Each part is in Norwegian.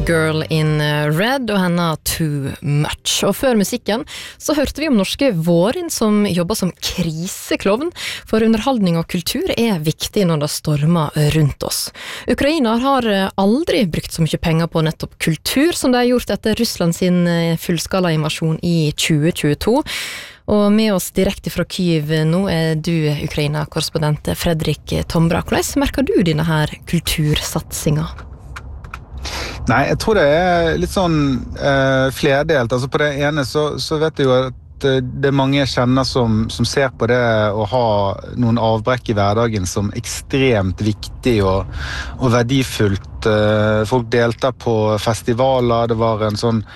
Girl in Red og henne Too Much. Og før musikken så hørte vi om norske Vårin som jobber som kriseklovn, for underholdning og kultur er viktig når det stormer rundt oss. Ukraina har aldri brukt så mye penger på nettopp kultur som de har gjort etter Russland sin fullskala invasjon i 2022. Og med oss direkte fra Kyiv nå er du, Ukraina-korrespondent Fredrik Tombra. Hvordan merker du denne her kultursatsingen? Nei, jeg tror det er litt sånn flerdelt. Altså på det ene så vet jeg jo at det er mange jeg kjenner som ser på det å ha noen avbrekk i hverdagen som ekstremt viktig og verdifullt. Folk deltar på festivaler. Det var en sånn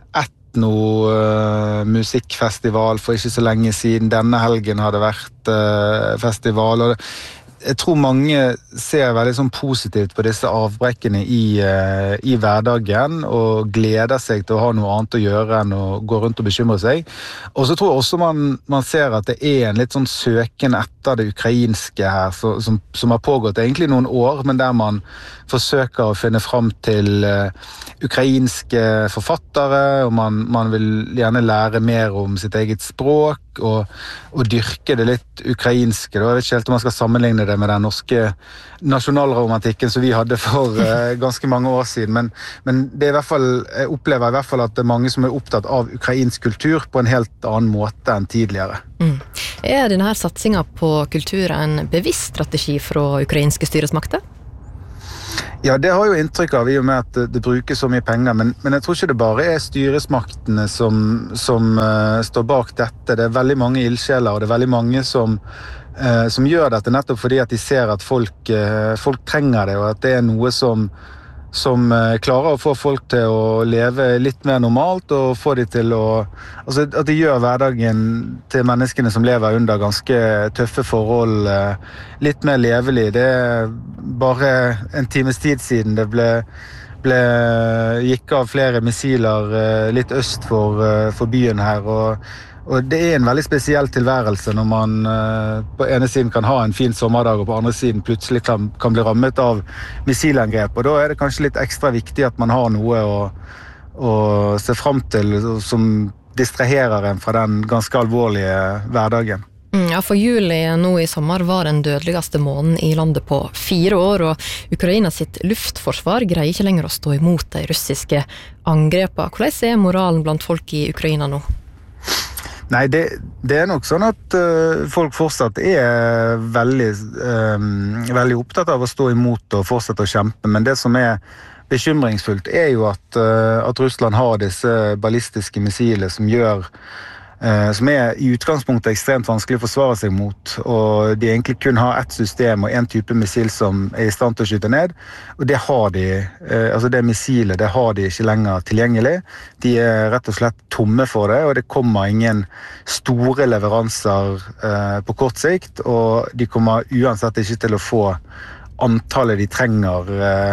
musikkfestival for ikke så lenge siden. Denne helgen har det vært festival, og jeg tror mange ser veldig sånn positivt på disse avbrekkene i hverdagen og gleder seg til å ha noe annet å gjøre enn å gå rundt og bekymre seg. Og så tror jeg også man ser at det er en litt sånn søken etter det ukrainske her, som har pågått egentlig noen år, men der man forsøker å finne fram til ukrainske forfattere, og man vil gjerne lære mer om sitt eget språk, og dyrke det litt ukrainske. Jeg vet ikke helt om man skal sammenligne det med den norske nasjonalromantikken som vi hadde for ganske mange år siden, men det er i hvert fall, jeg opplever i hvert fall at det er mange som er opptatt av ukrainsk kultur på en helt annen måte enn tidligere. Er denne her satsingen på kultur en bevisst strategi fra ukrainske styresmakter? Ja, det har jo inntrykk av i og med at det brukes så mye penger, men jeg tror ikke det bare er styresmaktene som står bak dette. Det er veldig mange ildsjeler, og det er veldig mange som gjør dette nettopp fordi at de ser at folk trenger det, og at det er noe som klarer å få folk til å leve litt mer normalt, og få de til altså at de gjør hverdagen til menneskene som lever under ganske tøffe forhold litt mer levelig. Det er bare en times tid siden det gikk av flere missiler litt øst for byen her, og det er en veldig spesiell tilværelse når man på ene siden kan ha en fin sommerdag, og på andre siden plutselig kan bli rammet av missilangrep. Og da er det kanskje litt ekstra viktig at man har noe å se frem til som distraherer en fra den ganske alvorlige hverdagen. Ja, for juli nå i sommer var den dødeligste måneden i landet på 4 år, og Ukraina sitt luftforsvar greier ikke lenger å stå imot de russiske angrepene. Hvordan er moralen blant folk i Ukraina nå? Nei, det er nok sånn at folk fortsatt er veldig opptatt av å stå imot og fortsette å kjempe, men det som er bekymringsfullt er jo at Russland har disse ballistiske missiler som er i utgangspunktet ekstremt vanskelig å forsvare seg mot, og de egentlig kun har ett system og en type missil som er i stand til å skyte ned, og det har de, altså det missilet, det har de ikke lenger tilgjengelig. De er rett og slett tomme for det, og det kommer ingen store leveranser på kort sikt, og de kommer uansett ikke til å få antallet de trenger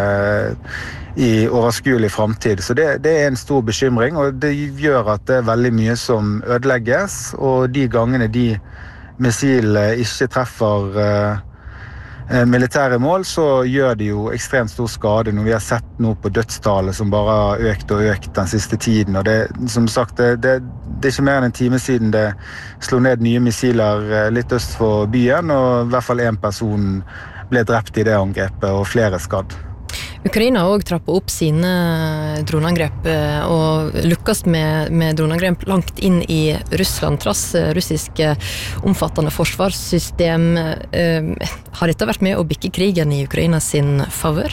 i overskuelig fremtid. Så det er en stor bekymring, og det gjør at det er veldig mye som ødelegges, og de gangene de missilene ikke treffer militære mål, så gjør de jo ekstremt stor skade. Når vi har sett nå på dødstallet som bare har økt og økt den siste tiden, og det, som sagt, det er ikke mer enn en time siden det slo ned nye missiler litt øst for byen, og i hvert fall en person ble drept i det angrepet, og flere skadd. Ukraina har også trappet opp sine dronangrep og lukkast med dronangrep langt inn i Russland, trass russiske omfattende forsvarssystem. Har dette vært med å bikke krigen i Ukraina sin favør?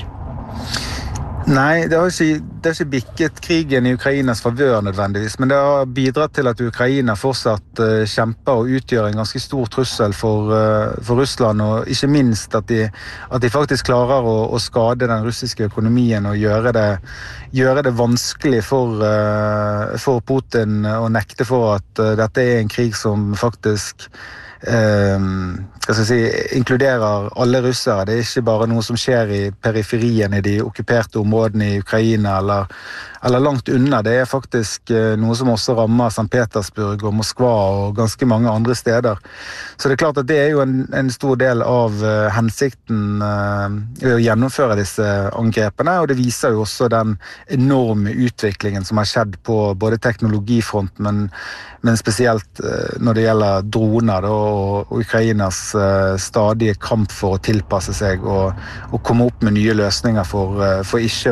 Nei, det har ikke bikket krigen i Ukrainas favør nødvendigvis, men det har bidratt til at Ukraina fortsatt kjemper og utgjør en ganske stor trussel for Russland, og ikke minst at de faktisk klarer å skade den russiske økonomien og gjøre det vanskelig for Putin å nekte for at dette er en krig som faktisk skal jeg si, inkluderer alle russere. Det er ikke bare noe som skjer i periferien i de okkuperte områdene i Ukraina eller langt unna. Det er faktisk noe som også rammer St. Petersburg og Moskva og ganske mange andre steder. Så det er klart at det er jo en stor del av hensikten ved å gjennomføre disse angrepene, og det viser jo også den enorme utviklingen som har skjedd på både teknologifront, men spesielt når det gjelder droner og Ukrainas stadige kamp for å tilpasse seg og komme opp med nye løsninger for ikke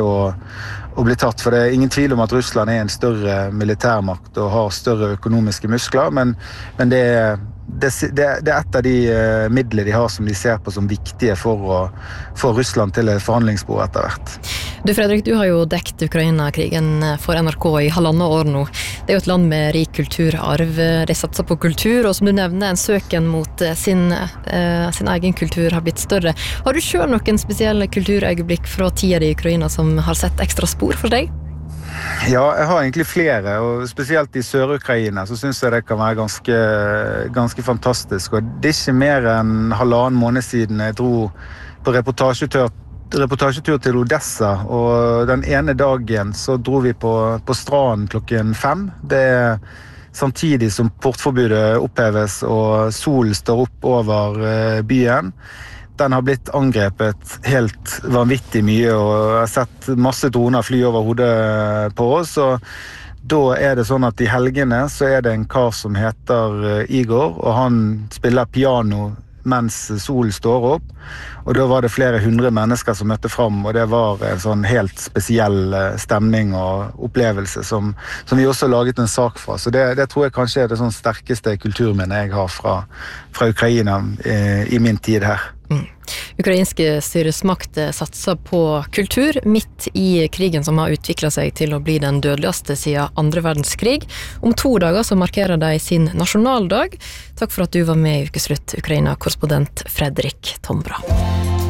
å bli tatt. For det er ingen tvil om at Russland er en større militærmakt og har større økonomiske muskler, men det er et av de midler de har som de ser på som viktige for å få Russland til et forhandlingsbord etter hvert. Du Fredrik, du har jo dekket Ukraina-krigen for NRK i 1,5 år nå. Det er jo et land med rik kulturarv. De satser på kultur, og som du nevner, en søken mot sin egen kultur har blitt større. Har du selv noen spesielle kulturøyeblikk fra tiden i Ukraina som har sett ekstra spor for deg? Ja, jeg har egentlig flere, og spesielt i Sør-Ukraina så synes jeg det kan være ganske fantastisk. Og det er ikke mer enn 1,5 måned siden jeg dro på reportasjetur til Odessa, og den ene dagen så dro vi på stranden 5:00. Det er samtidig som portforbudet oppheves og solen står opp over byen. Den har blitt angrepet helt vanvittig mye, og jeg har sett masse droner fly over hodet på oss, og da er det sånn at i helgene så er det en kar som heter Igor, og han spiller piano mens solen står opp, og da var det flere 100 mennesker som møtte fram, og det var en sånn helt spesiell stemning og opplevelse som vi også har laget en sak fra. Så det tror jeg kanskje er det sånn sterkeste kulturminnet jeg har fra Ukraina i min tid her. Ukrainske styresmakter satser på kultur midt i krigen som har utviklet seg til å bli den dødeligste siden 2. verdenskrig. Om 2 dager så markerer de sin nasjonaldag. Takk for at du var med i Ukeslutt, Ukraina-korrespondent Fredrik Tombra.